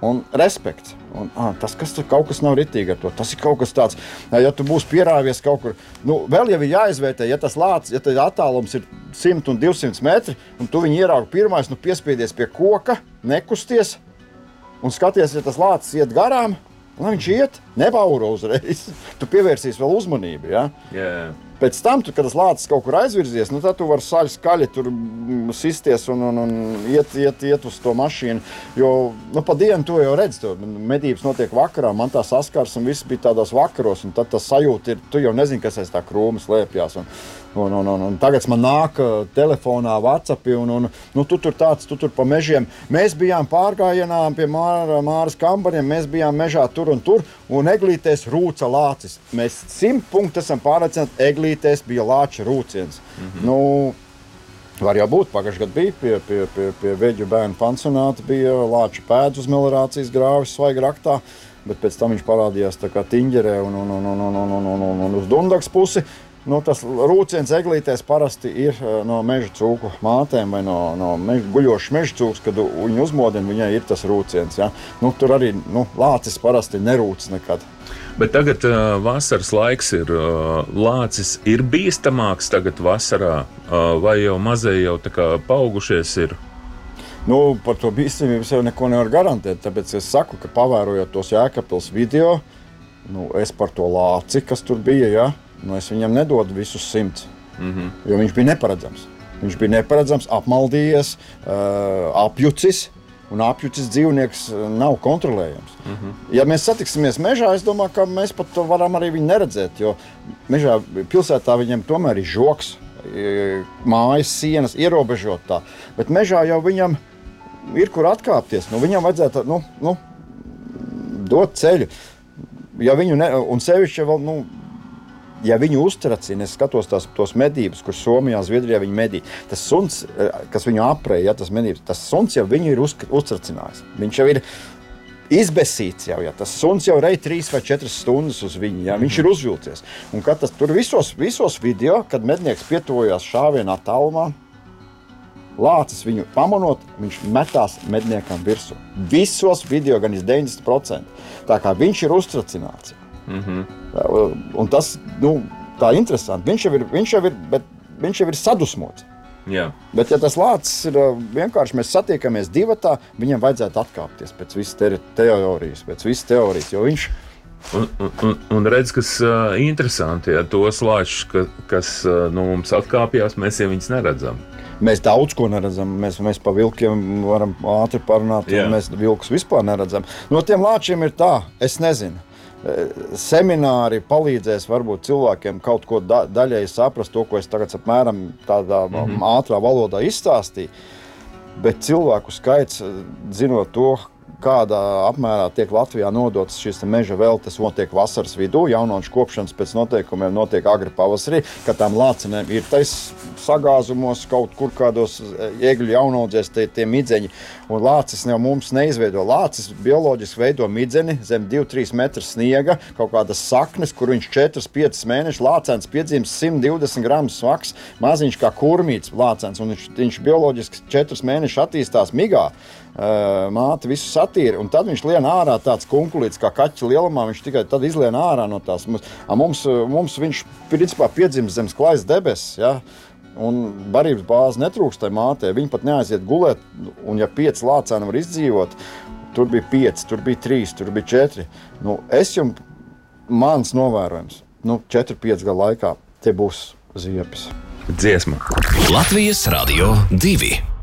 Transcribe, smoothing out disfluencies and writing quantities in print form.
un respekts. Un, tas, kaut kas nav ritīgi ar to, tas ir kaut kas tāds, ja tu būsi pierāvies kaut kur, vēl jau ir jāizvērtē, ja tas lācis, ja tas attālums ir 100 un 200 metri, un tu viņu ieraugi pirmais, piespiedies pie koka, nekusties, un skaties, ja tas lācis iet garām, lai viņš iet, nebauro uzreiz, tu pievērsīs vēl uzmanību, ja? Yeah. Pēc tam, kad tas lācis kaut kur aizvirzies, tad tu vari skaļi tur sisties un iet uz to mašīnu. Jo, pa dienu to jau redz, medības notiek vakarā, man tā saskars un viss bija tādos vakaros, un tad tas sajūta ir, tu jau nezini, kas aiz tā krūma slēpjās. Un tagad man nāk telefonā WhatsAppi, un tu tur pa mežiem. Mēs bijām pārgājienā pie Māras kambariem, mēs bijām mežā tur, un eglītēs rūca lācis. Mēs 100% esam pārliecināti, eglītēs bija lāča rūciens. Var jau būt, pagājušajā gadā bija pie Veģu bērnu pansionāta, bija lāča pēdz uz meliorācijas grāvis svaiga raktā, bet pēc tam viņš parādījās tā kā Tiņģerē un uz Dundagas pusi. Tas rūciens eglītēs parasti ir no meža cūku mātēm vai no guļošas meža cūks, kad viņu uzmodina, viņai ir tas rūciens. Ja? Tur arī lācis parasti nerūc nekad. Bet tagad vasaras laiks ir, lācis ir bīstamāks tagad vasarā, vai jau mazie jau tā kā paaugušies ir? Par to bīstamību sev neko nevar garantēt, tāpēc es saku, ka pavērojot tos Jēkabpils video, es par to lāci, kas tur bija, ja? Es viņam nedodu visus 100, jo viņš bija neparedzams. Viņš bija neparedzams, apmaldījies, apjucis, un apjucis dzīvnieks nav kontrolējams. Ja mēs satiksimies mežā, es domāju, ka mēs pat varam arī viņu neredzēt, jo mežā pilsētā viņam tomēr ir žoks, mājas sienas, ierobežot tā. Bet mežā jau viņam ir kur atkāpties, viņam vajadzētu dot ceļu. Ja viņu un sevišķi vēl, ja viņu uztracina, es skatos tos medības, kur Somijā, Zviedrijā viņi medī, tas suns, kas viņu aprēja, tas medības, tas suns jau viņu ir uztracinājis. Viņš jau ir izbesīts jau, ja tas suns jau rej 3 vai 4 stundas uz viņu, ja viņš ir uzvilcies. Un kad tur visos video, kad mednieks pietuvojās šāvienā attālumā, lācis viņu pamanot, viņš metās medniekam virsū. Visos video gan 90%. Tā kā viņš ir uztracināts. Un tas, tā interesanti. Viņš jau ir sadusmots. Jā. Bet ja tas lācis ir vienkārši, mēs satiekamies divatā, viņam vajadzētu atkāpties pēc visas teorijas, jo viņš... Un redz, kas interesanti, ja tos lāčus, kas mums atkāpjās, mēs jau viņus neredzam. Mēs daudz ko neredzam, mēs pa vilkiem varam ātri parunāt, un mēs vilkus vispār neredzam. No tiem lāčiem ir tā, es nezinu. Semināri palīdzēs varbūt cilvēkiem kaut ko daļēji saprast to, ko es tagad apmēram tādā ātrā valodā izstāstīju, bet cilvēku skaits, zinot to, kādā apmērā tiek Latvijā nodotas šīs meža veltes, notiek vasaras vidū, jaunoņu kopšanas pēc noteikumiem notiek agri pavasarī, kad tām lācinēm ir tais sagāzumos, kaut kur kādos iegļu jaunaudzēs tie midzeņi, un lācis jau mums neizveido. Lācis bioloģiski veido midzeni zem 2-3 metru sniega, kaut kādas saknes, kur viņš 4-5 mēneši lācēns piedzīmes 120 gramus svaks, maziņš kā kurmīts lācēns, un viņš bioloģiski 4 mēneši attīstās migā. Māte visu satīra, un tad viņš lien ārā tāds kunkulīts kā kaķa lielumā, viņš tikai tad izlien ārā no tās. Mums viņš principā piedzimst zem sklaidas debesis, ja? Un barības bāze netrūkst tai mātei, viņi pat neaiziet gulēt, un ja 5 lācēni var izdzīvot, tur bija 5, tur bija 3, tur bija 4. Mans novērojums, 4-5 gadu laikā tie būs ziepes. Dziesma. Latvijas Radio 2.